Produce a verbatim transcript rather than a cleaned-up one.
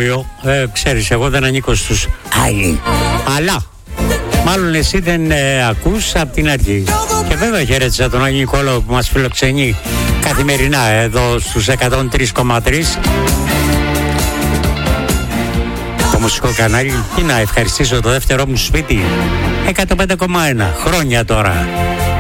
Βόλιο. Ε, ξέρεις, εγώ δεν ανήκω στους άλλοι. Αλλά μάλλον εσύ δεν ε, ακούς από την αρχή. Και βέβαια χαιρέτησα τον Άγιο Νικόλαο που μας φιλοξενεί καθημερινά εδώ στους εκατόν τρία κόμμα τρία. Το μουσικό κανάλι. Και να ευχαριστήσω το δεύτερό μου σπίτι εκατόν πέντε κόμμα ένα. Χρόνια τώρα.